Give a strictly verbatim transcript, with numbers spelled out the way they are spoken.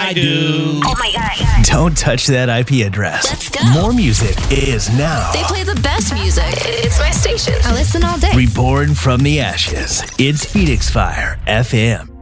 I do. Oh my God. Don't touch that I P address. Let's go. More music is now. They play the best music. It's my station. I listen all day. Reborn from the ashes. It's Phoenix Fire F M.